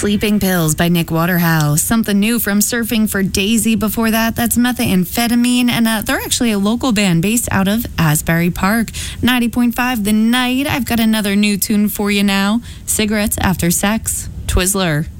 Sleeping Pills by Nick Waterhouse. Something new from Surfing for Daisy before that. That's Methamphetamine. And they're actually a local band based out of Asbury Park. 90.5 The Night. I've got another new tune for you now. Cigarettes After Sex, Twizzler.